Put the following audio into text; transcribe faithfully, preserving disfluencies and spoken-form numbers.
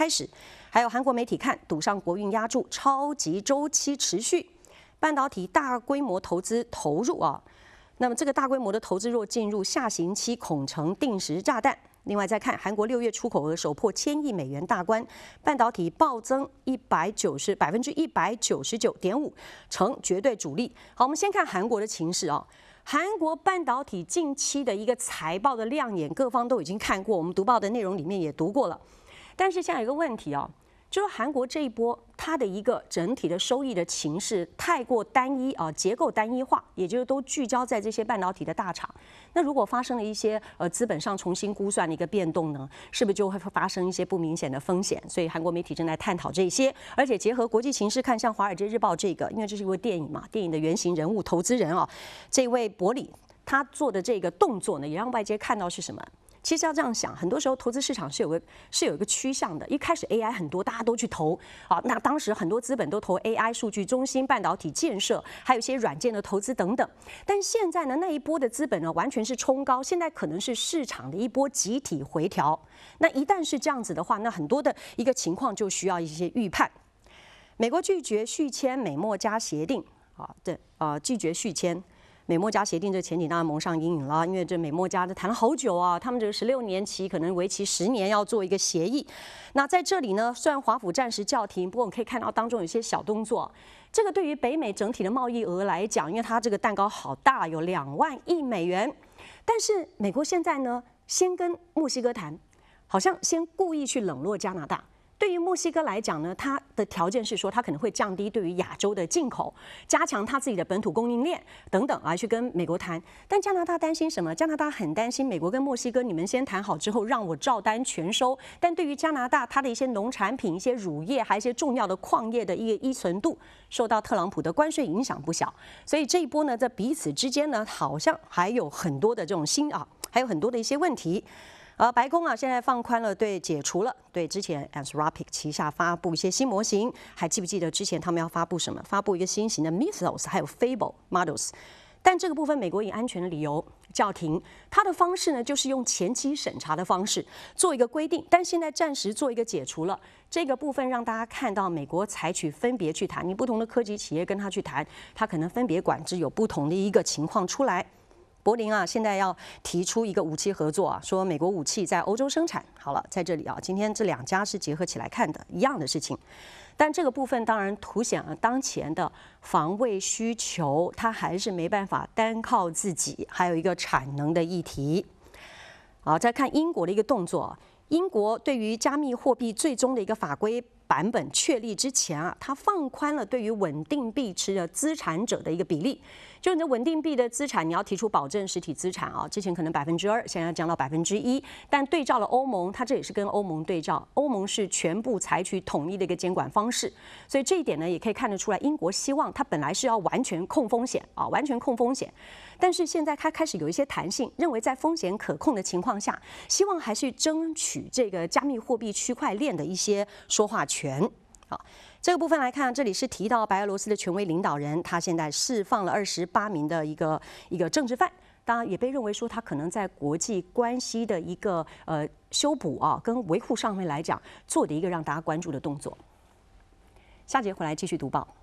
开始。还有韩国媒体看赌上国运压住，超级周期持续，半导体大规模投资投入啊。那么这个大规模的投资若进入下行期，恐成定时炸弹。另外再看韩国六月出口额首破千亿美元大关，半导体暴增一百九十百分之一百九十九点五，成绝对主力。好，我们先看韩国的情势啊。韩国半导体近期的一个财报的亮眼，各方都已经看过，我们读报的内容里面也读过了。但是现在有一个问题啊。就是韩国这一波，它的一个整体的收益的情势太过单一啊，结构单一化，也就是都聚焦在这些半导体的大厂。那如果发生了一些呃资本上重新估算的一个变动呢，是不是就会发生一些不明显的风险？所以韩国媒体正在探讨这些，而且结合国际形势看，像《华尔街日报》这个，因为这是一位电影嘛，电影的原型人物投资人啊，这位伯里他做的这个动作呢，也让外界看到是什么？其实要这样想，很多时候投资市场是有个是有一个趋向的。一开始 A I 很多，大家都去投啊，那当时很多资本都投 A I 数据中心、半导体建设，还有一些软件的投资等等。但现在呢，那一波的资本呢，完全是冲高，现在可能是市场的一波集体回调。那一旦是这样子的话，那很多的一个情况就需要一些预判。美国拒绝续签美墨加协定啊，对啊，拒绝续签。美墨加协定这前景当然蒙上阴影了，因为这美墨加谈了好久啊，他们这个十六年期可能为期十年要做一个协议。那在这里呢，虽然华府暂时叫停，不过我们可以看到当中有一些小动作。这个对于北美整体的贸易额来讲，因为它这个蛋糕好大，有两万亿美元，但是美国现在呢，先跟墨西哥谈，好像先故意去冷落加拿大。对于墨西哥来讲呢，它的条件是说，它可能会降低对于亚洲的进口，加强它自己的本土供应链等等啊，去跟美国谈。但加拿大担心什么？加拿大很担心美国跟墨西哥，你们先谈好之后，让我照单全收。但对于加拿大，它的一些农产品、一些乳业，还有一些重要的矿业的一个依存度，受到特朗普的关税影响不小。所以这一波呢，在彼此之间呢，好像还有很多的这种新啊，还有很多的一些问题。呃，白宫啊，现在放宽了，对解除了对之前 Anthropic 旗下发布一些新模型，还记不记得之前他们要发布什么？发布一个新型的 Mythos 还有 Fable Models， 但这个部分美国以安全的理由叫停，它的方式呢就是用前期审查的方式做一个规定，但现在暂时做一个解除了这个部分，让大家看到美国采取分别去谈，你不同的科技企业跟他去谈，他可能分别管制有不同的一个情况出来。柏林啊，现在要提出一个武器合作啊，说美国武器在欧洲生产。好了，在这里啊，今天这两家是结合起来看的一样的事情，但这个部分当然凸显了当前的防卫需求，它还是没办法单靠自己，还有一个产能的议题。好，再看英国的一个动作，英国对于加密货币最终的一个法规版本确立之前啊，它放宽了对于稳定币持的资产者的一个比例。就你的稳定币的资产，你要提出保证实体资产啊，之前可能百分之二，现在降到百分之一。但对照了欧盟，它这也是跟欧盟对照，欧盟是全部采取统一的一个监管方式，所以这一点呢，也可以看得出来，英国希望它本来是要完全控风险啊，完全控风险，但是现在它开始有一些弹性，认为在风险可控的情况下，希望还是争取这个加密货币区块链的一些说话权。好，这个部分来看，这里是提到白俄罗斯的权威领导人，他现在释放了二十八名的一个一个政治犯，当然也被认为说他可能在国际关系的一个呃修补啊跟维护上面来讲，做的一个让大家关注的动作。下节回来继续读报。